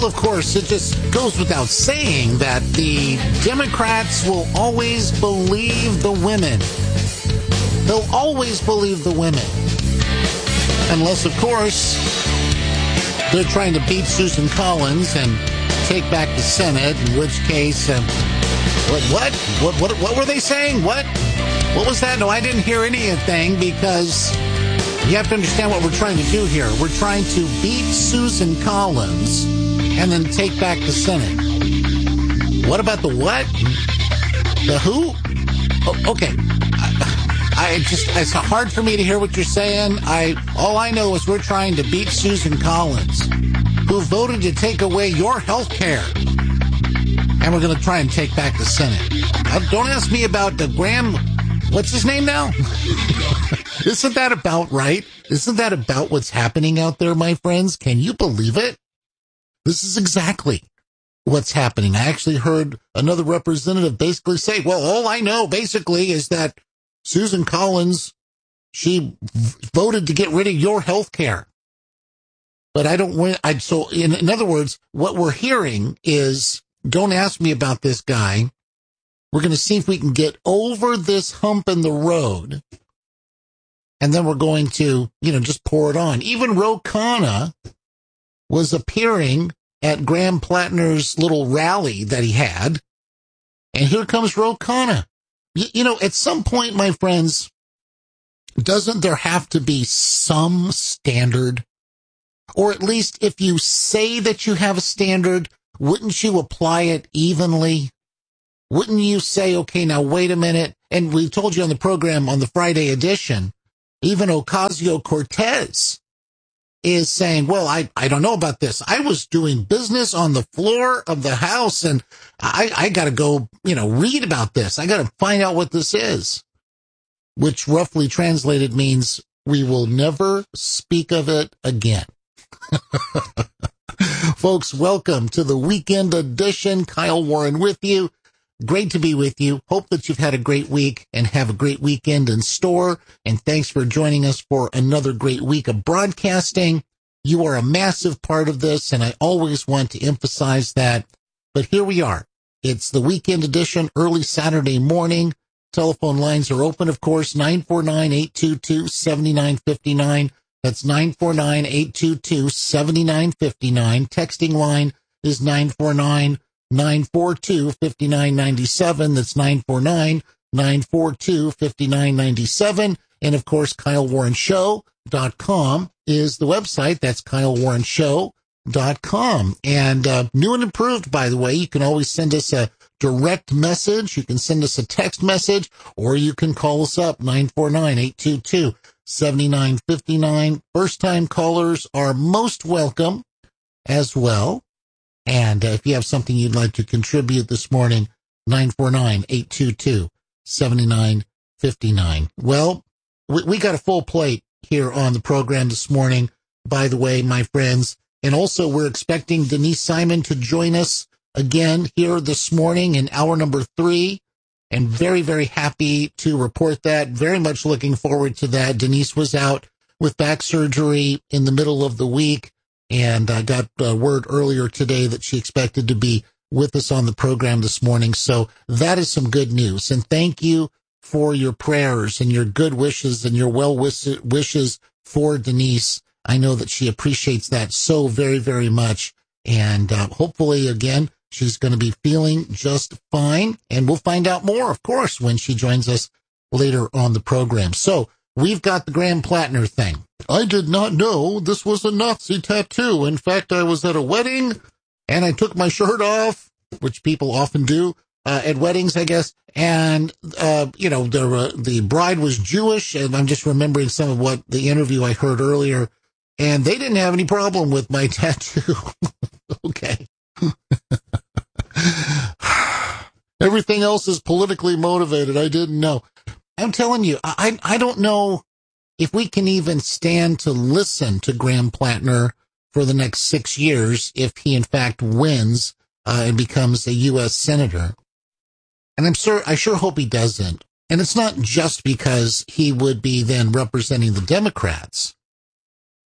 Well, of course, it just goes without saying that the Democrats will always believe the women. They'll always believe the women. Unless, of course, they're trying to beat Susan Collins and take back the Senate, in which case, what were they saying? What was that? No, I didn't hear anything, because you have to understand what we're trying to do here. We're trying to beat Susan Collins and then take back the Senate. What about the what? The who? Oh, okay. It's hard for me to hear what you're saying. All I know is we're trying to beat Susan Collins, who voted to take away your health care. And we're going to try and take back the Senate. Don't ask me about the Graham. What's his name now? Isn't that about right? Isn't that about what's happening out there, my friends? Can you believe it? This is exactly what's happening. I actually heard another representative basically say, well, all I know basically is that Susan Collins, she voted to get rid of your health care. But I don't want, so in other words, what we're hearing is, don't ask me about this guy. We're going to see if we can get over this hump in the road. And then we're going to, just pour it on. Even Ro Khanna was appearing at Graham Plattner's little rally that he had. And here comes Ro Khanna. At some point, my friends, doesn't there have to be some standard? Or at least if you say that you have a standard, wouldn't you apply it evenly? Wouldn't you say, okay, now wait a minute? And we told you on the program on the Friday edition, even Ocasio-Cortez is saying, well, I don't know about this. I was doing business on the floor of the House, and I got to go, read about this. I got to find out what this is, which roughly translated means we will never speak of it again. Folks, welcome to the weekend edition. Kyle Warren with you. Great to be with you. Hope that you've had a great week and have a great weekend in store. And thanks for joining us for another great week of broadcasting. You are a massive part of this, and I always want to emphasize that. But here we are. It's the weekend edition, early Saturday morning. Telephone lines are open, of course, 949-822-7959. That's 949-822-7959. Texting line is 949-942-5997. That's 949-942-5997. And of course, KyleWarrenShow.com is the website. That's KyleWarrenShow.com. And new and improved, by the way. You can always send us a direct message. You can send us a text message, or you can call us up, 949-822-7959. First-time callers are most welcome as well. And if you have something you'd like to contribute this morning, 949-822-7959. Well, we got a full plate here on the program this morning, by the way, my friends. And also, we're expecting Denise Simon to join us again here this morning in hour number 3. And very, very happy to report that. Very much looking forward to that. Denise was out with back surgery in the middle of the week. And I got word earlier today that she expected to be with us on the program this morning. So that is some good news. And thank you for your prayers and your good wishes and your well wishes for Denise. I know that she appreciates that so very, very much. And hopefully, again, she's going to be feeling just fine. And we'll find out more, of course, when she joins us later on the program. So we've got the Graham Plattner thing. I did not know this was a Nazi tattoo. In fact, I was at a wedding and I took my shirt off, which people often do at weddings, I guess. And, the bride was Jewish, and I'm just remembering some of what the interview I heard earlier, and they didn't have any problem with my tattoo. Okay. Everything else is politically motivated. I didn't know. I'm telling you, I don't know if we can even stand to listen to Graham Plattner for the next 6 years if he, in fact, wins and becomes a U.S. senator. And I sure hope he doesn't. And it's not just because he would be then representing the Democrats.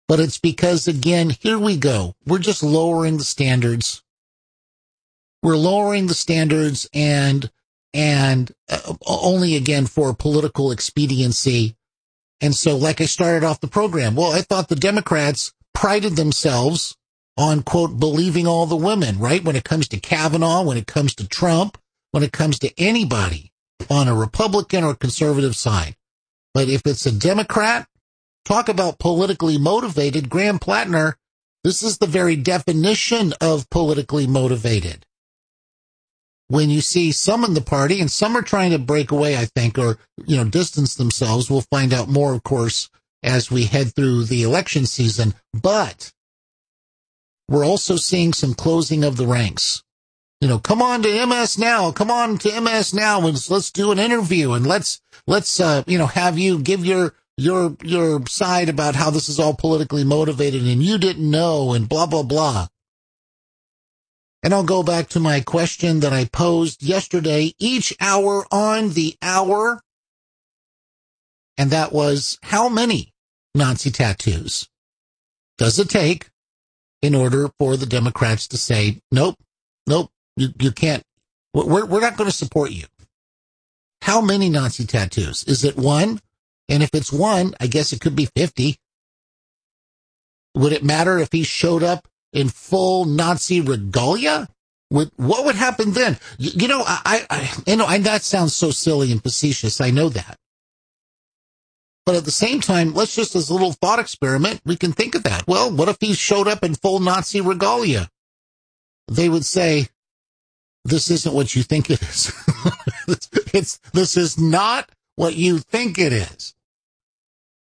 But it's because, again, here we go. We're just lowering the standards. We're lowering the standards and only, again, for political expediency. And so, like I started off the program, well, I thought the Democrats prided themselves on, quote, believing all the women, right? When it comes to Kavanaugh, when it comes to Trump, when it comes to anybody on a Republican or conservative side. But if it's a Democrat, talk about politically motivated. Graham Plattner, this is the very definition of politically motivated. When you see some in the party, and some are trying to break away, I think, or, distance themselves. We'll find out more, of course, as we head through the election season. But we're also seeing some closing of the ranks. Come on to MS Now. Come on to MS Now, and let's do an interview, and let's have you give your side about how this is all politically motivated, and you didn't know, and blah, blah, blah. And I'll go back to my question that I posed yesterday, each hour on the hour. And that was, how many Nazi tattoos does it take in order for the Democrats to say, nope, you can't, we're not going to support you? How many Nazi tattoos? Is it one? And if it's one, I guess it could be 50. Would it matter if he showed up in full Nazi regalia? What would happen then? I that sounds so silly and facetious. I know that. But at the same time, let's just, as a little thought experiment, we can think of that. Well, what if he showed up in full Nazi regalia? They would say, this isn't what you think it is. This is not what you think it is.